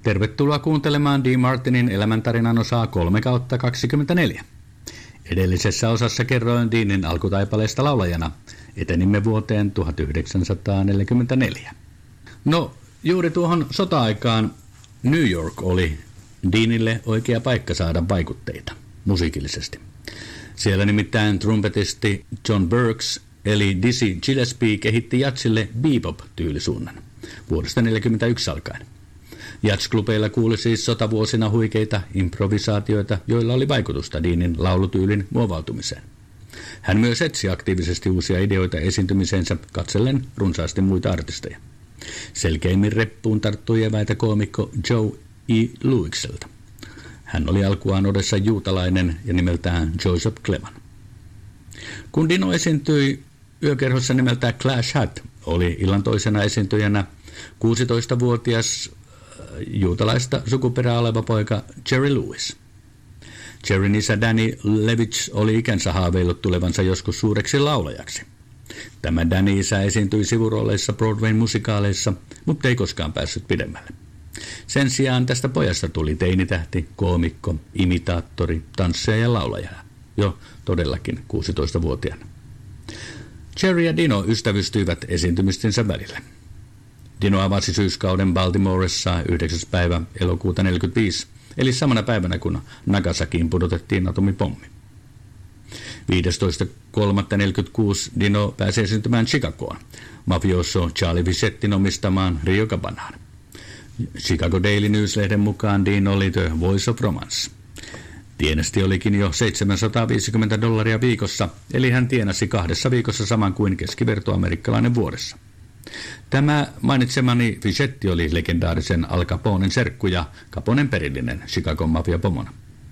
Tervetuloa kuuntelemaan Dean Martinin elämäntarinan osaa 3/24. Edellisessä osassa kerroin Deanin alkutaipaleesta laulajana. Etenimme vuoteen 1944. No, juuri tuohon sota-aikaan New York oli Deanille oikea paikka saada vaikutteita musiikillisesti. Siellä nimittäin trumpetisti John Burks eli Dizzy Gillespie kehitti jatsille bebop-tyylisuunnan vuodesta 1941 alkaen. Jazz-klubeilla kuuli siis sotavuosina huikeita improvisaatioita, joilla oli vaikutusta Deanin laulutyylin muovautumiseen. Hän myös etsi aktiivisesti uusia ideoita esiintymiseensä katsellen runsaasti muita artisteja. Selkeimmin reppuun tarttui eväitä koomikko Joe E. Louiselta. Hän oli alkuaan Odessa juutalainen ja nimeltään Joseph Clevan. Kun Dino esiintyi yökerhossa nimeltään Clash Hat, oli illan toisena esiintyjänä 16-vuotias juutalaista sukuperää oleva poika Jerry Lewis. Jerryn isä Danny Levitch oli ikänsä haaveillut tulevansa joskus suureksi laulajaksi. Tämä Danny-isä esiintyi sivurooleissa Broadwayn musikaaleissa, mutta ei koskaan päässyt pidemmälle. Sen sijaan tästä pojasta tuli teinitähti, koomikko, imitaattori, tanssija ja laulaja, jo todellakin 16-vuotiaana. Jerry ja Dino ystävystyivät esiintymistensä välillä. Dino avasi syyskauden Baltimoressa 9. päivä elokuuta 1945, eli samana päivänä kun Nagasakiin pudotettiin atomipommi. 15.3.1946 Dino pääsi esiintymään Chicagoon, mafioso Charlie Vicettin omistamaan Rio Cabanaan. Chicago Daily News-lehden mukaan Dean oli the voice of romance. Tienesti olikin jo $750 viikossa, eli hän tienasi 2 viikossa saman kuin keskivertoamerikkalainen vuodessa. Tämä mainitsemani Vicetti oli legendaarisen Al Caponen serkku ja Caponen perillinen Chicagon mafiapomona.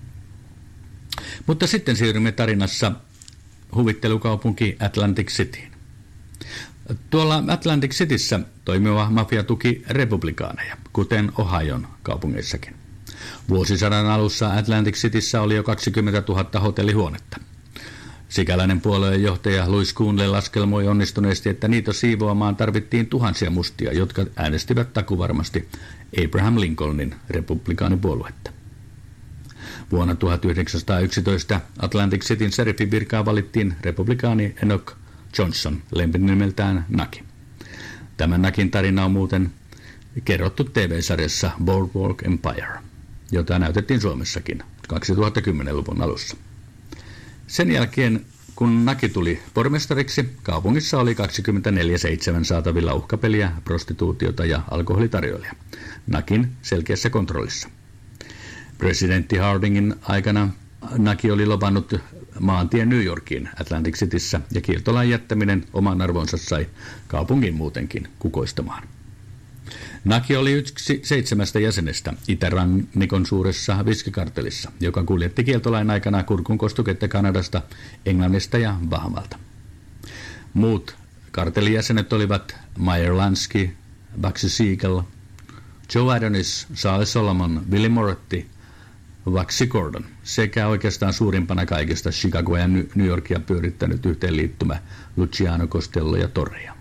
Mutta sitten siirrymme tarinassa huvittelukaupunki Atlantic Cityin. Tuolla Atlantic Cityssä toimiva mafia tuki republikaaneja, kuten Ohion kaupungeissakin. Vuosisadan alussa Atlantic Cityssä oli jo 20 000 hotellihuonetta. Sikäläinen puolueen johtaja Louis Coonley laskelmoi onnistuneesti, että niitä siivoamaan tarvittiin tuhansia mustia, jotka äänestivät takuvarmasti Abraham Lincolnin republikaanipuoluetta. Vuonna 1911 Atlantic Cityn sheriffin virkaan valittiin republikaani Enoch Johnson, lempinimeltään Naki. Tämän Nakin tarina on muuten kerrottu TV-sarjassa Boardwalk Empire, jota näytettiin Suomessakin 2010-luvun alussa. Sen jälkeen, kun Naki tuli pormestariksi, kaupungissa oli 24/7 saatavilla uhkapeliä, prostituutiota ja alkoholitarjoilijaa. Nakin selkeässä kontrollissa. Presidentti Hardingin aikana Naki oli lopannut maantien New Yorkiin Atlantic Cityssä ja kieltolain jättäminen oman arvonsa sai kaupungin muutenkin kukoistamaan. Naki oli yksi 7 jäsenestä itärannikon suuressa viskikartelissa, joka kuljetti kieltolain aikana kurkunkostuketta Kanadasta, Englannista ja Bahamalta. Muut kartelijäsenet olivat Meyer Lansky, Bugsy Siegel, Joe Adonis, Charles Solomon, Billy Moretti, Waxy Gordon sekä oikeastaan suurimpana kaikista Chicagoa ja New Yorkia pyörittänyt yhteenliittymä Luciano Costello ja Torrea.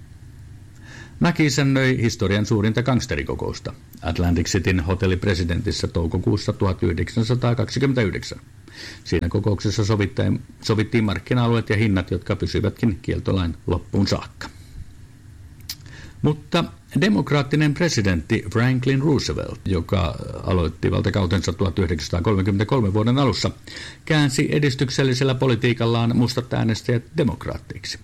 Naki isännöi historian suurinta gangsterikokousta Atlantic Cityn hotellipresidentissä toukokuussa 1929. Siinä kokouksessa sovittiin markkina-alueet ja hinnat, jotka pysyvätkin kieltolain loppuun saakka. Mutta demokraattinen presidentti Franklin Roosevelt, joka aloitti valtakautensa 1933 vuoden alussa, käänsi edistyksellisellä politiikallaan mustat äänestäjät demokraatteiksi.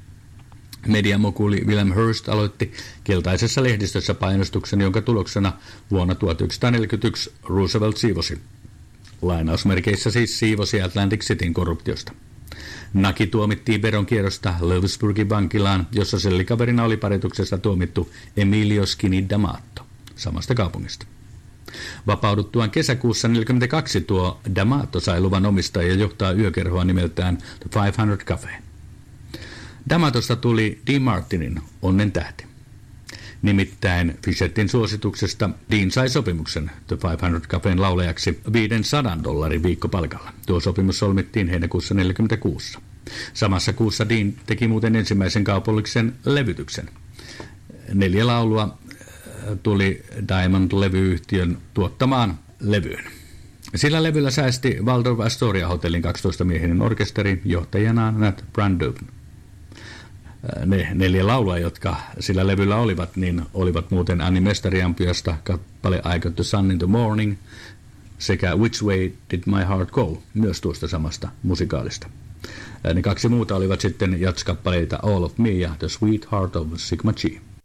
Mediamokuli William Hearst aloitti keltaisessa lehdistössä painostuksen, jonka tuloksena vuonna 1941 Roosevelt siivosi. Lainausmerkeissä siis siivosi Atlantic Cityn korruptiosta. Naki tuomittiin veronkierrosta Lewisburgin vankilaan, jossa sellikaverina oli parituksesta tuomittu Emilio Skinny D'Amato samasta kaupungista. Vapauduttuaan kesäkuussa 1942 tuo D'Amato sai luvan omistaa ja johtaa yökerhoa nimeltään The 500 Cafe. D'Amatosta tuli Dean Martinin onnen tähti. Nimittäin Vicettin suosituksesta Dean sai sopimuksen The 500 Cafeen laulajaksi $500 viikkopalkalla. Tuo sopimus solmittiin heinäkuussa 1946. Samassa kuussa Dean teki muuten ensimmäisen kaupallisen levytyksen. 4 laulua tuli Diamond-levyyhtiön tuottamaan levyyn. Sillä levyllä säästi Waldorf Astoria hotellin 12-miehinen orkesteri johtajanaan Nat Brando. Ne 4 laulua, jotka sillä levyllä olivat, niin olivat muuten Annie Mestariampiasta kappale I Got the Sun in the Morning sekä Which Way Did My Heart Go, myös tuosta samasta musikaalista. Ne 2 muuta olivat sitten jatskappaleita All of Me ja The Sweet Heart of Sigma Chi.